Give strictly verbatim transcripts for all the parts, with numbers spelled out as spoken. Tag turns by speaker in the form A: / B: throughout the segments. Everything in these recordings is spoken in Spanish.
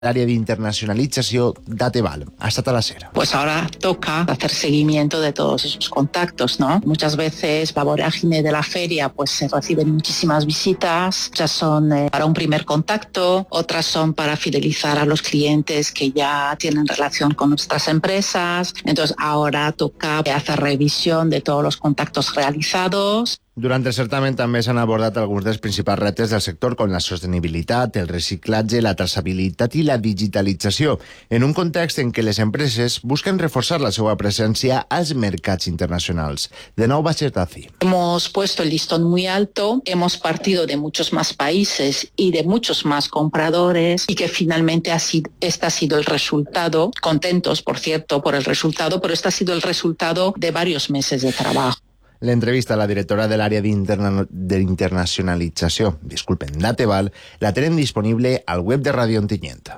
A: área de internacionalización Dateval. Hasta a la sera.
B: Pues ahora toca hacer seguimiento de todos esos contactos, ¿no? Muchas veces la vorágine de la feria, pues se reciben muchísimas visitas, muchas son eh, para un primer contacto, otras son para fidelizar a los clientes que ya tienen relación con nuestras empresas. Entonces ahora toca hacer revisión de todos los contactos realizados.
A: Durant el certamen també s'han abordat alguns dels principals reptes del sector, com la sostenibilitat, el reciclatge, la traçabilitat i la digitalització, en un context en què les empreses busquen reforçar la seva presència als mercats internacionals. De nou, Bachir Tazi.
B: Hemos puesto el listón muy alto, hemos partido de muchos más países y de muchos más compradores y que finalmente ha sido, este ha sido el resultado, contentos por cierto por el resultado, pero este ha sido el resultado de varios meses de trabajo.
A: L'entrevista a la directora de l'àrea d'internacionalització, disculpen, Dateval, la tenen disponible al web de Ràdio Ontinyent.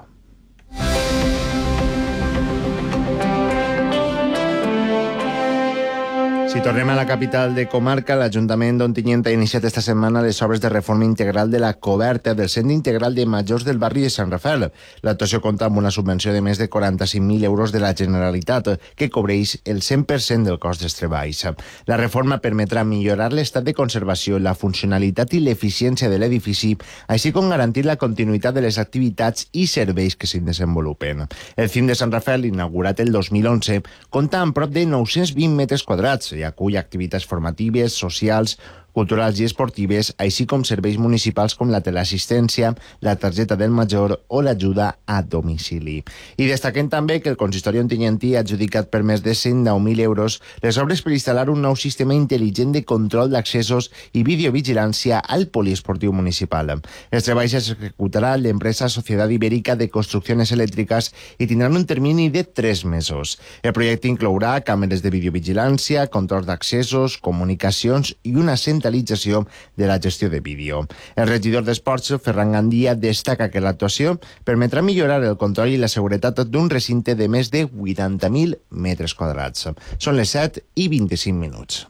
A: Si tornem a la capital de comarca, l'Ajuntament d'Ontinyent ha iniciat esta setmana les obres de reforma integral de la coberta del Centre Integral de Majors del barri de Sant Rafael. L'actuació compta amb una subvenció de més de quaranta-cinc mil euros de la Generalitat, que cobreix el cent per cent del cost dels treballs. La reforma permetrà millorar l'estat de conservació, la funcionalitat i l'eficiència de l'edifici, així com garantir la continuïtat de les activitats i serveis que s'hi desenvolupen. El C I M de Sant Rafael, inaugurat el dos mil onze, compta amb prop de nou-cents vint metres quadrats i acull activitats formatives, socials, culturals i esportives, així com serveis municipals com la teleassistència, la targeta del major o l'ajuda a domicili. I destaquem també que el consistori ontinyentí ha adjudicat per més de cent deu mil euros les obres per instal·lar un nou sistema intel·ligent de control d'accessos i videovigilància al poliesportiu municipal. Els treballs es executarà l'empresa Societat Ibèrica de Construccions Elèctriques i tindran un termini de tres mesos. El projecte inclourà càmeres de videovigilància, control d'accessos, comunicacions i una centralització de la gestió de vídeo. El regidor d'Esports, Ferran Gandia, destaca que l'actuació permetrà millorar el control i la seguretat d'un recinte de més de vuitanta mil metres quadrats. Són les set i vint-i-cinc minuts.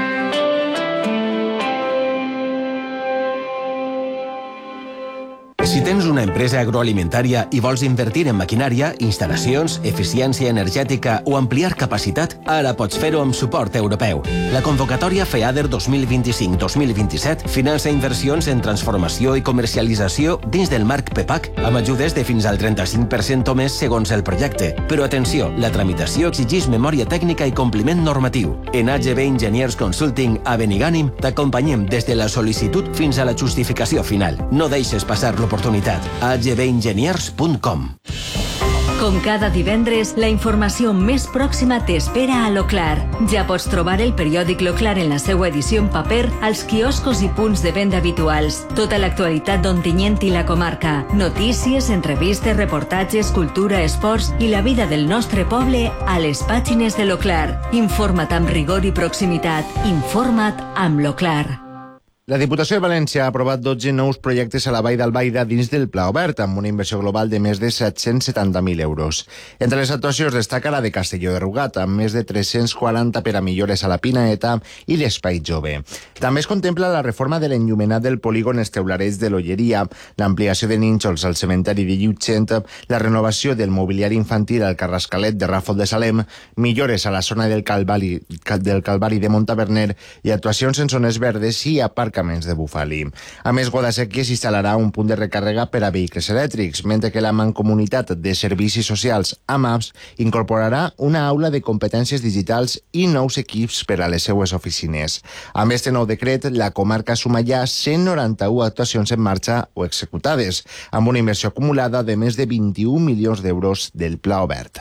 C: Si tens una empresa agroalimentària i vols invertir en maquinària, instal·lacions, eficiència energètica o ampliar capacitat, ara pots fer-ho amb suport europeu. La convocatòria FEADER dos mil vint-i-cinc dos mil vint-i-set finança inversions en transformació i comercialització dins del marc PEPAC, amb ajudes de fins al trenta-cinc per cent o més segons el projecte. Però atenció, la tramitació exigeix memòria tècnica i compliment normatiu. En A G B Engineers Consulting a Benigànim t'acompanyem des de la sol·licitud fins a la justificació final. No deixes passar l'oportunitat. a g b engineers punt com.
D: Com cada divendres, la informació més pròxima t'espera a L'Oclar. Ja pots trobar el periòdic L'Oclar en la seva edició en paper als quioscos i punts de venda habituals. Tota l'actualitat d'Ontinyent i la comarca. Notícies, entrevistes, reportatges, cultura, esports i la vida del nostre poble a les pàgines de L'Oclar. Informa't amb rigor i proximitat. Informa't amb L'Oclar.
A: La Diputació de València ha aprovat dotze nous projectes a la Vall d'Albaida dins del Pla Obert, amb una inversió global de més de set-cents setanta mil euros. Entre les actuacions destaca la de Castelló de Rugat, amb més de tres-cents quaranta per a millores a la Pinaeta i l'Espai Jove. També es contempla la reforma de l'enllumenat del polígon Els Teularets de l'Olleria, l'ampliació de nínxols al cementeri de Llutxent, la renovació del mobiliari infantil al Carrascalet de Ràfol de Salem, millores a la zona del Calvari, del Calvari de Montaverner i actuacions en zones verdes i aparcaments de Bufali. A més, Guadasséquies instal·larà un punt de recàrrega per a vehicles elèctrics, mentre que la Mancomunitat de Servicis Socials, A M A P S, incorporarà una aula de competències digitals i nous equips per a les seues oficines. Amb este nou decret, la comarca suma ja cent noranta-u actuacions en marxa o executades, amb una inversió acumulada de més de vint-i-un milions d'euros del Pla Obert.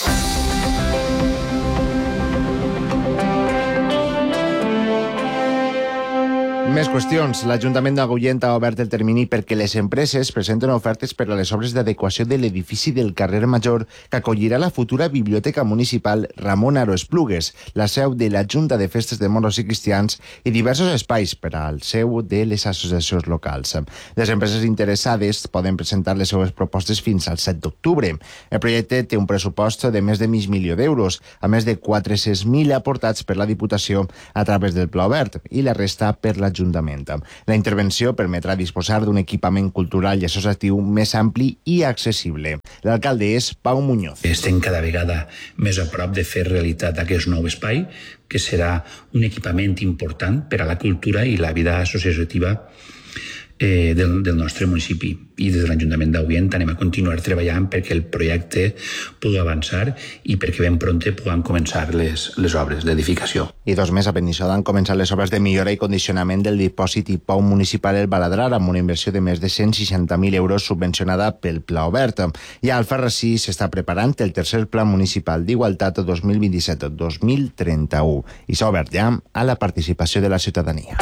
A: Més qüestions. L'Ajuntament d'Agullent ha obert el termini perquè les empreses presenten ofertes per a les obres d'adequació de l'edifici del carrer Major que acollirà la futura Biblioteca Municipal Ramon Aro Esplugues, la seu de la Junta de Festes de Moros i Cristians i diversos espais per al seu de les associacions locals. Les empreses interessades poden presentar les seues propostes fins al set d'octubre. El projecte té un pressupost de més de mig milió d'euros, a més de quatre-cents mil aportats per la Diputació a través del Pla Obert i la resta per l'Ajuntament l'Ajuntament. La intervenció permetrà disposar d'un equipament cultural i associatiu més ampli i accessible. L'alcalde és Pau Muñoz.
E: Estem cada vegada més a prop de fer realitat aquest nou espai, que serà un equipament important per a la cultura i la vida associativa eh, del, del nostre municipi. I des de l'Ajuntament d'Augüent anem a continuar treballant perquè el projecte pugui avançar i perquè ben prompte puguem començar les, les obres d'edificació.
A: I dos més a Benissoda han començat les obres de millora i condicionament del dipòsit i pou municipal El Baladrar amb una inversió de més de cent seixanta mil euros subvencionada pel Pla Obert. I a Alfarrasí s'està preparant el tercer Pla Municipal d'Igualtat dos mil vint-i-set dos mil trenta-u i s'ha obert ja a la participació de la ciutadania.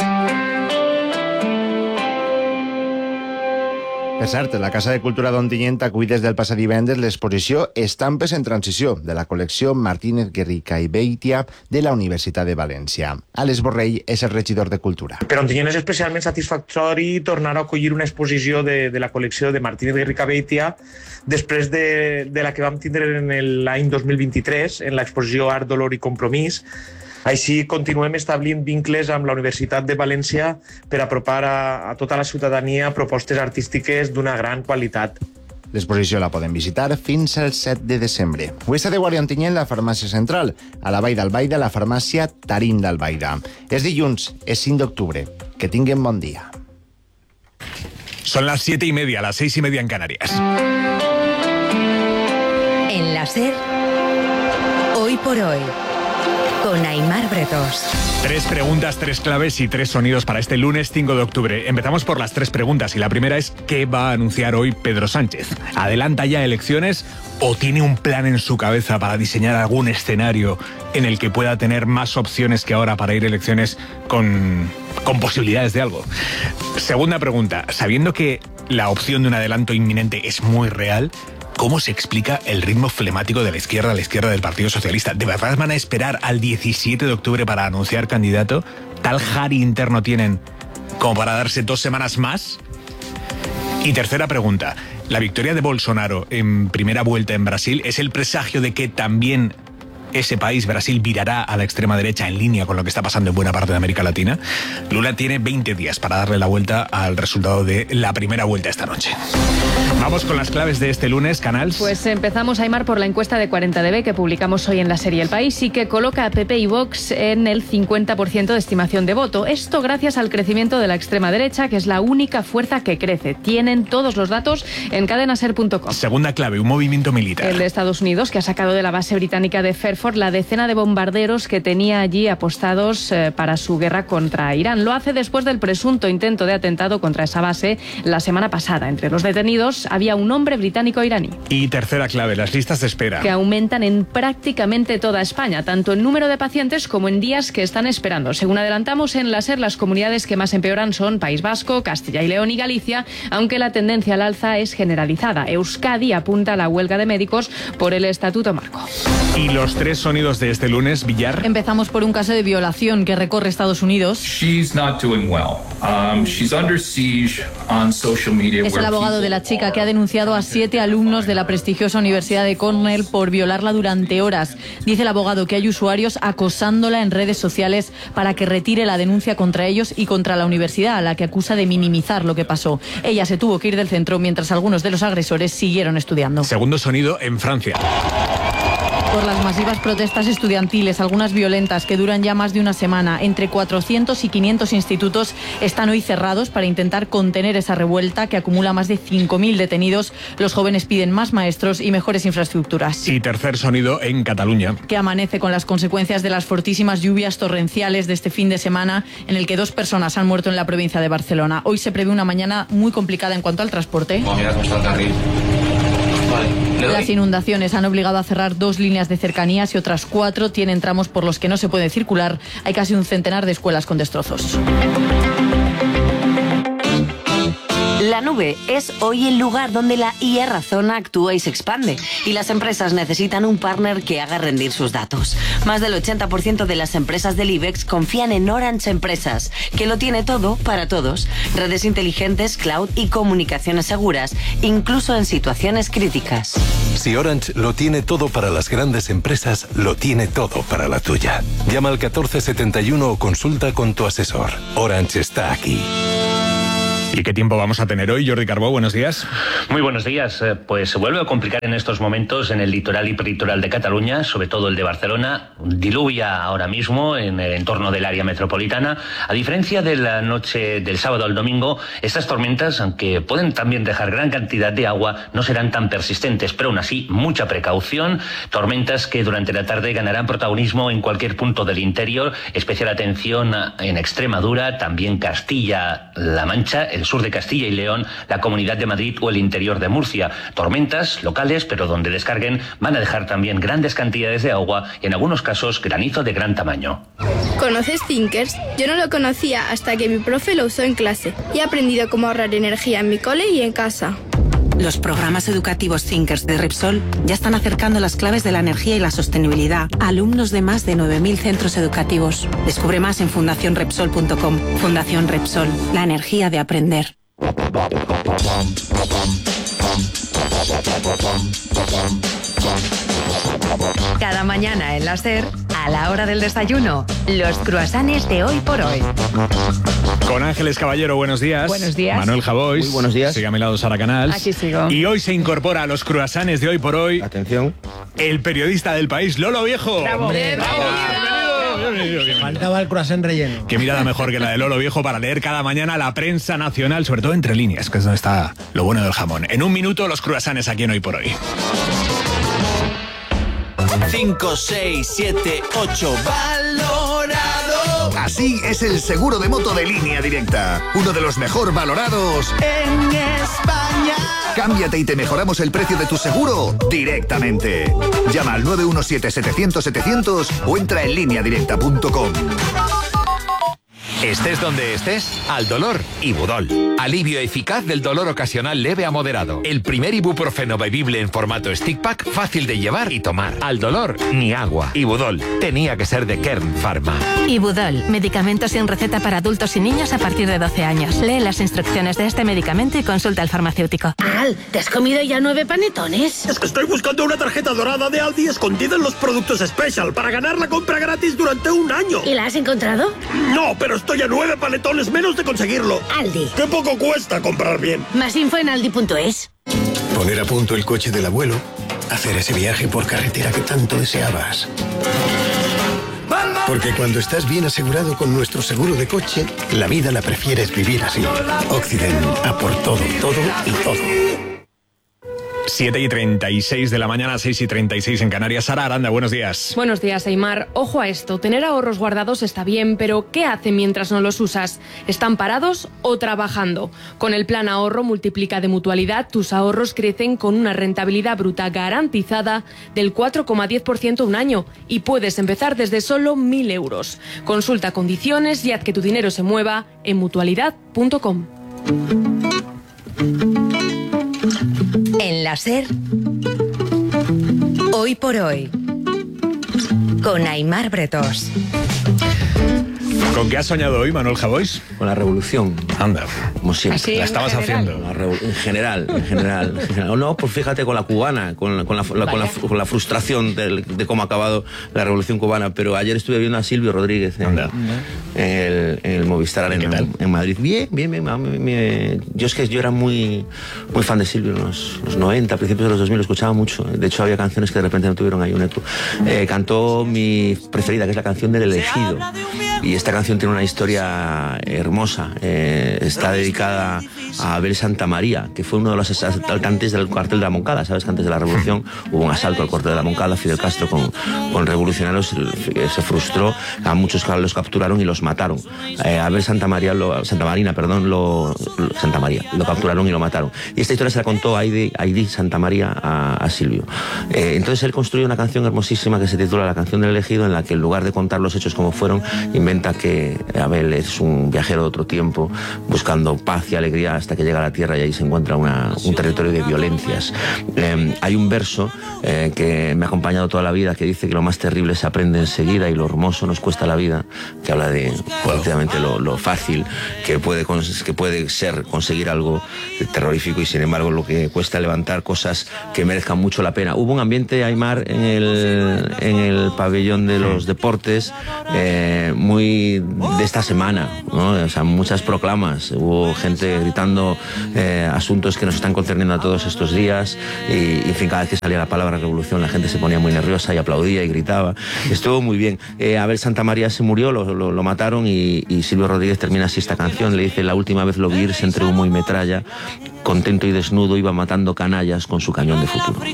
A: Per cert, la Casa de Cultura d'Ontinyent acull des del passat divendres l'exposició Estampes en Transició de la col·lecció Martínez Guerrica i Beitia de la Universitat de València. Àlex Borrell és el regidor de Cultura.
F: Per Ontinyent és especialment satisfactori tornar a acollir una exposició de, de la col·lecció de Martínez Guerrica i Beitia després de, de la que vam tindre en l'any dos mil vint-i-tres en l'exposició Art, Dolor i Compromís. Així continuem establint vincles amb la Universitat de València per apropar a, a tota la ciutadania propostes artístiques d'una gran qualitat.
A: L'exposició la podem visitar fins al set de desembre. Avui està de guàrdia a Ontinyent la farmàcia central, a la Vall d'Albaida la farmàcia Tarín d'Albaida. És dilluns, és cinc d'octubre. Que tinguin bon dia.
G: Son las siete y media, las seis y media en Canarias.
H: En la SER, hoy por hoy, con Aimar Bretos.
G: Tres preguntas, tres claves y tres sonidos para este lunes cinco de octubre. Empezamos por las tres preguntas y la primera es ¿qué va a anunciar hoy Pedro Sánchez? ¿Adelanta ya elecciones o tiene un plan en su cabeza para diseñar algún escenario en el que pueda tener más opciones que ahora para ir a elecciones con, con posibilidades de algo? Segunda pregunta, sabiendo que la opción de un adelanto inminente es muy real, ¿cómo se explica el ritmo flemático de la izquierda a la izquierda del Partido Socialista? ¿De verdad van a esperar al diecisiete de octubre para anunciar candidato? ¿Tal jari interno tienen como para darse dos semanas más? Y tercera pregunta, ¿la victoria de Bolsonaro en primera vuelta en Brasil es el presagio de que también ese país, Brasil, virará a la extrema derecha en línea con lo que está pasando en buena parte de América Latina? Lula tiene veinte días para darle la vuelta al resultado de la primera vuelta esta noche. Vamos con las claves de este lunes, Canals.
I: Pues empezamos, Aimar, por la encuesta de cuarenta D B que publicamos hoy en la serie El País y que coloca a P P y Vox en el cincuenta por ciento de estimación de voto. Esto gracias al crecimiento de la extrema derecha, que es la única fuerza que crece. Tienen todos los datos en cadenaser punto com.
G: Segunda clave, un movimiento militar.
I: El de Estados Unidos, que ha sacado de la base británica de Fairford la decena de bombarderos que tenía allí apostados eh, para su guerra contra Irán. Lo hace después del presunto intento de atentado contra esa base la semana pasada. Entre los detenidos había un hombre británico-iraní.
G: Y tercera clave, las listas de espera.
I: Que aumentan en prácticamente toda España, tanto en número de pacientes como en días que están esperando. Según adelantamos en la SER, las comunidades que más empeoran son País Vasco, Castilla y León y Galicia, aunque la tendencia al alza es generalizada. Euskadi apunta a la huelga de médicos por el Estatuto Marco.
G: Y los tres sonidos de este lunes, Villar.
J: Empezamos por un caso de violación que recorre Estados Unidos.
K: She's not doing well. Um, she's under siege on social media.
J: Es el abogado de la chica que ha denunciado a siete alumnos de la prestigiosa Universidad de Cornell por violarla durante horas. Dice el abogado que hay usuarios acosándola en redes sociales para que retire la denuncia contra ellos y contra la universidad, a la que acusa de minimizar lo que pasó. Ella se tuvo que ir del centro mientras algunos de los agresores siguieron estudiando.
G: Segundo sonido en Francia.
J: Por las masivas protestas estudiantiles, algunas violentas que duran ya más de una semana, entre cuatrocientos y quinientos institutos están hoy cerrados para intentar contener esa revuelta que acumula más de cinco mil detenidos. Los jóvenes piden más maestros y mejores infraestructuras.
G: Y tercer sonido en Cataluña.
J: Que amanece con las consecuencias de las fortísimas lluvias torrenciales de este fin de semana, en el que dos personas han muerto en la provincia de Barcelona. Hoy se prevé una mañana muy complicada en cuanto al transporte. Las inundaciones han obligado a cerrar dos líneas de cercanías y otras cuatro tienen tramos por los que no se puede circular. Hay casi un centenar de escuelas con destrozos.
H: La
L: La nube es hoy el lugar donde la I A razona, actúa y se expande. Y las empresas necesitan un partner que haga rendir sus datos. Más del ochenta por ciento de las empresas del IBEX confían en Orange Empresas, que lo tiene todo para todos. Redes inteligentes, cloud y comunicaciones seguras, incluso en situaciones críticas.
M: Si Orange lo tiene todo para las grandes empresas, lo tiene todo para la tuya. Llama al catorce setenta y uno o consulta con tu asesor. Orange está aquí.
G: ¿Y qué tiempo vamos a tener hoy, Jordi Carbó? Buenos días.
N: Muy buenos días. Pues se vuelve a complicar en estos momentos en el litoral y peritoral de Cataluña, sobre todo el de Barcelona. Diluvia ahora mismo en el entorno del área metropolitana. A diferencia de la noche del sábado al domingo, estas tormentas, aunque pueden también dejar gran cantidad de agua, no serán tan persistentes, pero aún así, mucha precaución. Tormentas que durante la tarde ganarán protagonismo en cualquier punto del interior. Especial atención en Extremadura, también Castilla-La Mancha, el sur de Castilla y León, la Comunidad de Madrid o el interior de Murcia. Tormentas locales, pero donde descarguen van a dejar también grandes cantidades de agua y en algunos casos granizo de gran tamaño.
O: ¿Conoces Thinkers? Yo no lo conocía hasta que mi profe lo usó en clase y he aprendido cómo ahorrar energía en mi cole y en casa.
P: Los programas educativos Thinkers de Repsol ya están acercando las claves de la energía y la sostenibilidad a alumnos de más de nueve mil centros educativos. Descubre más en fundación repsol punto com. Fundación Repsol, la energía de aprender.
H: Cada mañana en la SER, a la hora del desayuno, los cruasanes de Hoy por Hoy.
G: Con Ángeles Caballero, buenos días.
Q: Buenos días.
G: Manuel Javois.
Q: Muy buenos días.
G: Sigue a mi lado Sara Canals.
Q: Aquí sigo.
G: Y hoy se incorpora a los cruasanes de Hoy por Hoy.
R: Atención.
G: El periodista del país, Lolo Viejo.
Q: ¡Bravo!
G: ¡Hombre, bravo!
Q: Bienvenido.
R: Faltaba el croissant relleno.
G: Qué mirada mejor que la de Lolo Viejo para leer cada mañana la prensa nacional, sobre todo entre líneas, que es donde está lo bueno del jamón. En un minuto, los cruasanes aquí en Hoy por Hoy.
S: cinco, seis, siete, ocho, valorado. Así es el seguro de moto de Línea Directa. Uno de los mejor valorados en España. Cámbiate y te mejoramos el precio de tu seguro directamente. Llama al nueve uno siete, setecientos, setecientos o entra en línea directa punto com.
T: Estés donde estés, al dolor, Ibudol. Alivio eficaz del dolor ocasional leve a moderado. El primer ibuprofeno bebible en formato stick pack, fácil de llevar y tomar. Al dolor, ni agua. Ibudol. Tenía que ser de Kern Pharma.
P: Ibudol, medicamento sin receta para adultos y niños a partir de doce años. Lee las instrucciones de este medicamento y consulta al farmacéutico.
U: Al, ¿te has comido ya nueve panetones?
V: Es que estoy buscando una tarjeta dorada de Aldi escondida en los productos Special para ganar la compra gratis durante un año.
U: ¿Y la has encontrado?
V: No, pero estoy Estoy a nueve panetones menos de conseguirlo.
U: Aldi.
V: ¡Qué poco cuesta comprar bien!
U: Más info en aldi punto es.
W: Poner a punto el coche del abuelo. Hacer ese viaje por carretera que tanto deseabas. Porque cuando estás bien asegurado con nuestro seguro de coche, la vida la prefieres vivir así. Occident, a por todo, todo y todo.
G: siete y treinta y seis de la mañana, seis y treinta y seis en Canarias. Sara Aranda, buenos días.
I: Buenos días, Aimar. Ojo a esto, tener ahorros guardados está bien, pero ¿qué hacen mientras no los usas? ¿Están parados o trabajando? Con el plan ahorro multiplica de Mutualidad, tus ahorros crecen con una rentabilidad bruta garantizada del cuatro coma diez por ciento un año y puedes empezar desde solo mil euros. Consulta condiciones y haz que tu dinero se mueva en mutualidad punto com.
H: En la SER, Hoy por Hoy, con Aimar Bretós.
G: ¿Con qué has soñado hoy, Manuel Javois?
R: Con la revolución.
G: Anda.
R: Como siempre.
I: ¿Así,
G: la estabas haciendo.
R: La revo- en general, en general. En general. No, pues fíjate con la cubana, con la, con la, la- con la, con la frustración del- de cómo ha acabado la revolución cubana. Pero ayer estuve viendo a Silvio Rodríguez en, en el, en el Movistar Arena en, en Madrid. Bien, bien, bien. me- me- yo es que yo era muy, muy fan de Silvio en los, los noventa, a principios de los dos mil, lo escuchaba mucho. De hecho, había canciones que de repente no tuvieron ahí un eco. Eh, cantó mi preferida, que es la canción del Elegido. Y esta canción tiene una historia hermosa. Eh, está dedicada a Abel Santamaría, que fue uno de los asaltantes del cuartel de la Moncada. Sabes que antes de la revolución hubo un asalto al cuartel de la Moncada. Fidel Castro con, con revolucionarios se frustró, a muchos los capturaron y los mataron. Eh, Abel Santamaría, lo, Santa Marina, perdón, lo, lo, Santa María, lo capturaron y lo mataron. Y esta historia se la contó Aidi, Aidi Santa María a, a Silvio. Eh, entonces él construyó una canción hermosísima que se titula La canción del elegido, en la que en lugar de contar los hechos como fueron, inventa que Abel es un viajero de otro tiempo buscando paz y alegría hasta que llega a la tierra y ahí se encuentra una, un territorio de violencias. Eh, hay un verso eh, que me ha acompañado toda la vida que dice que lo más terrible se aprende enseguida y lo hermoso nos cuesta la vida, que habla de efectivamente lo, lo fácil que puede, que puede ser conseguir algo terrorífico y sin embargo lo que cuesta levantar cosas que merezcan mucho la pena. Hubo un ambiente, Aimar, en el, en el pabellón de los deportes eh, muy de esta semana, ¿no? O sea, muchas proclamas, hubo gente gritando eh, asuntos que nos están concerniendo a todos estos días y, y en fin, cada vez que salía la palabra revolución la gente se ponía muy nerviosa y aplaudía y gritaba. Estuvo muy bien. Eh, Abel Santamaría se murió, lo, lo, lo mataron y, y Silvio Rodríguez termina así esta canción, le dice: la última vez lo vi irse entre humo y metralla, contento y desnudo iba matando canallas con su cañón de futuro.